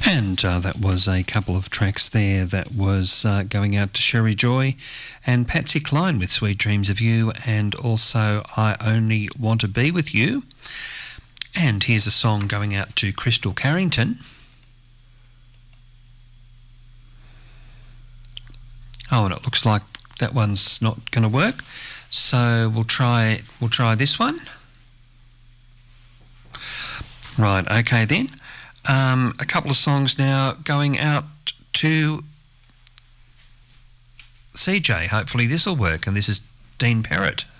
And that was a couple of tracks there that was going out to Sherry Joy and Patsy Cline with Sweet Dreams of You, and also I Only Want to Be With You. And here's a song going out to Crystal Carrington. Oh, and it looks like that one's not going to work, so we'll try this one. Right, okay then. A couple of songs now going out to CJ. Hopefully this will work, and this is Dean Parrott.